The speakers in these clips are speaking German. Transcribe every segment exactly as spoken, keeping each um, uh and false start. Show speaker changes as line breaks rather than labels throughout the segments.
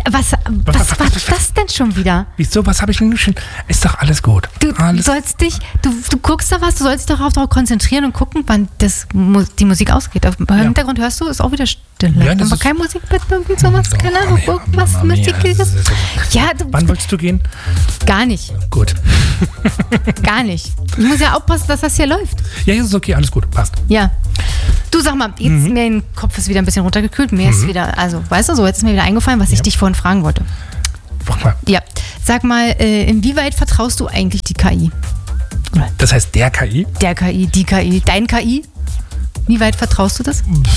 Was, was, was, was war was, das denn schon wieder?
Wieso, was habe ich denn schon? Ist doch alles gut.
Du
alles
sollst dich, du, du guckst da was, du sollst dich darauf konzentrieren und gucken, wann das, die Musik ausgeht. Im ja. Hintergrund hörst du, ist auch wieder Stille.
Ja, das
aber
ist
kein Musikbett, irgendwie sowas,
doch,
keine Ahnung, irgendwas Musikliches. Ja, du,
wann wolltest du gehen?
Gar nicht.
Gut.
Gar nicht. Ich muss ja aufpassen, dass das hier läuft.
Ja, jetzt ist okay, alles gut, passt.
Ja. Du, sag mal, jetzt mhm. mein Kopf ist wieder ein bisschen runtergekühlt. Mir mhm. ist wieder, also, weißt du, so, jetzt ist mir wieder eingefallen, was ja. ich dich vorhin fragen wollte.
Frag mal.
Ja. Sag mal, äh, inwieweit vertraust du eigentlich die K I?
Das heißt der K I?
Der K I, die K I, dein K I? Wie weit vertraust du das?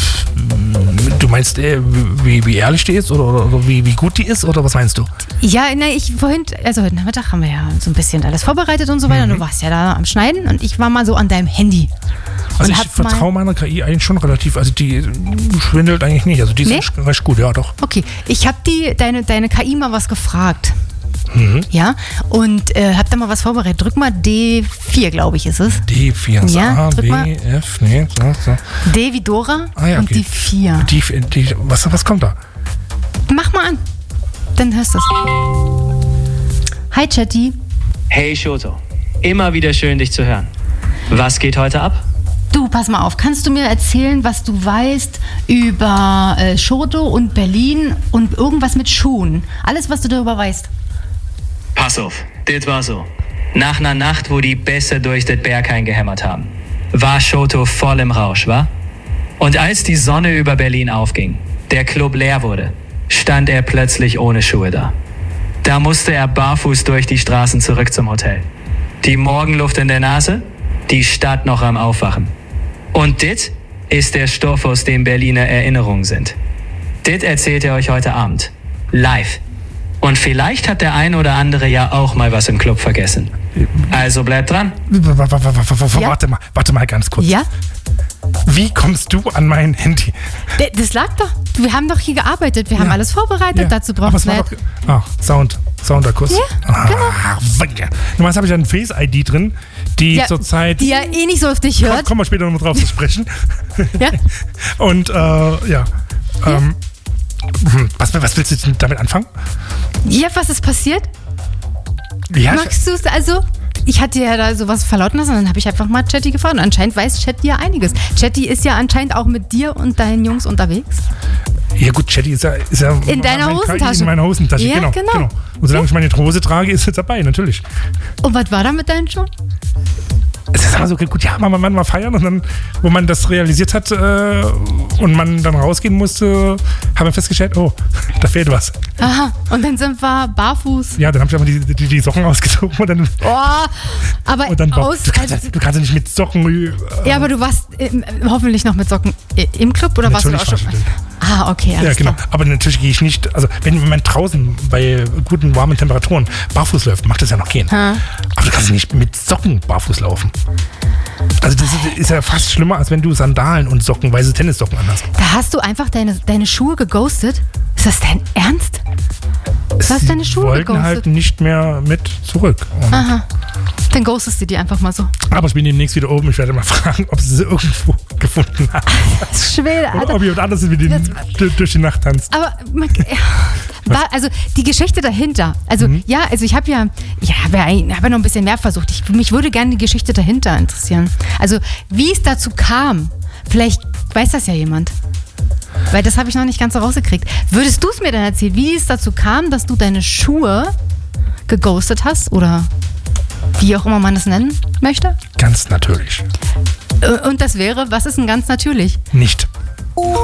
Du meinst, äh, wie, wie ehrlich die ist oder, oder wie, wie gut die ist oder was meinst du?
Ja, na, ich vorhin, also heute Nachmittag haben wir ja so ein bisschen alles vorbereitet und so weiter. Mhm. Du warst ja da am Schneiden und ich war mal so an deinem Handy.
Also ich vertraue meiner K I eigentlich schon relativ, also die schwindelt eigentlich nicht, also die ist nee? recht gut, ja doch.
Okay, ich habe die deine, deine K I mal was gefragt.
Mhm.
Ja, und äh, hab da mal was vorbereitet. Drück mal D vier, glaube ich, ist es.
D vier,
ja,
A, B, F, nee, so, so.
D wie Dora
ah, ja, okay.
und die vier.
Die, die, was, was kommt da?
Mach mal an, dann hörst du es. Hi, Chatty.
Hey, Shoto. Immer wieder schön, dich zu hören. Was geht heute ab?
Du, pass mal auf, kannst du mir erzählen, was du weißt über äh, Shoto und Berlin und irgendwas mit Schuhen? Alles, was du darüber weißt.
Pass auf, das war so. Nach einer Nacht, wo die Bässe durch das Berghain gehämmert haben, war Shoto voll im Rausch, wa? Und als die Sonne über Berlin aufging, der Club leer wurde, stand er plötzlich ohne Schuhe da. Da musste er barfuß durch die Straßen zurück zum Hotel. Die Morgenluft in der Nase, die Stadt noch am Aufwachen. Und dit ist der Stoff, aus dem Berliner Erinnerungen sind. Dit erzählt er euch heute Abend. Live. Und vielleicht hat der ein oder andere ja auch mal was im Club vergessen. Also bleibt dran.
Ja? Warte mal, warte mal ganz kurz.
Ja?
Wie kommst du an mein Handy?
Das lag doch. Wir haben doch hier gearbeitet. Wir
ja.
haben alles vorbereitet.
Ja.
Dazu brauchst du nicht.
Ah, Sound. Sounderkuss.
Ja,
ah,
genau.
Normalerweise habe ich eine Face-I D drin, die
ja,
zurzeit...
Die ja eh nicht so auf dich hört.
Kommen wir später noch drauf zu sprechen.
Ja.
Und, äh, ja. Ähm, was, was willst du damit anfangen?
Ja, was ist passiert?
Ja,
Magst du es also... Ich hatte ja da sowas verlauten lassen und dann habe ich einfach mal Chatty gefragt. Und anscheinend weiß Chatty ja einiges. Chatty ist ja anscheinend auch mit dir und deinen Jungs unterwegs.
Ja gut, Chatty ist ja... Ist ja
in deiner Hosentasche.
In meiner Hosentasche,
ja,
genau,
genau.
genau. Und solange
ja.
ich meine Hose trage, ist es dabei, natürlich.
Und was war da mit deinen Schuhen?
Es ist immer so gut, ja, man, man mal feiern und dann, wo man das realisiert hat äh, und man dann rausgehen musste, haben wir festgestellt, oh, da fehlt was.
Aha, und dann sind wir barfuß.
Ja, dann habe ich aber die, die, die Socken ausgezogen und dann...
Oh, aber
und dann,
aus...
Du kannst,
also,
du kannst ja nicht mit Socken... Äh,
ja, aber du warst äh, hoffentlich noch mit Socken im Club oder warst du auch schon... Ah, okay, alles
Ja, genau.
klar.
Aber natürlich gehe ich nicht, also wenn man draußen bei guten, warmen Temperaturen barfuß läuft, macht das ja noch gehen.
Ha.
Aber du kannst nicht mit Socken barfuß laufen. Also das ist, ist ja fast schlimmer, als wenn du Sandalen und Socken, weiße Tennissocken anhast.
Da hast du einfach deine, deine Schuhe geghostet? Ist das dein Ernst? Du hast deine Schuhe
wollten
geghostet?
halt nicht mehr mit zurück. Und
aha. Dann ghostest du die einfach mal so.
aber ich bin demnächst wieder oben. Ich werde mal fragen, ob sie sie irgendwo gefunden haben.
Das ist schwer, Alter.
Oder ob jemand anderes mit denen durch die Nacht tanzt.
Aber man, ja, war, also die Geschichte dahinter. Also mhm. ja, also ich habe ja, ich habe ja, hab ja noch ein bisschen mehr versucht. Ich, mich würde gerne die Geschichte dahinter interessieren. Also wie es dazu kam. Vielleicht weiß das ja jemand. Weil das habe ich noch nicht ganz so rausgekriegt. Würdest du es mir dann erzählen, wie es dazu kam, dass du deine Schuhe geghostet hast oder wie auch immer man es nennen möchte?
Ganz natürlich.
Und das wäre, was ist denn ganz natürlich?
Nicht.